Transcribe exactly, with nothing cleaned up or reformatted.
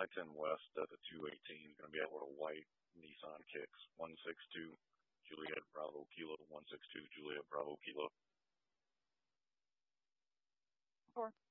I ten West at the two eighteen. Going to be able to white Nissan Kicks. one six two Juliet Bravo Kilo. one six two Juliet Bravo Kilo. Four.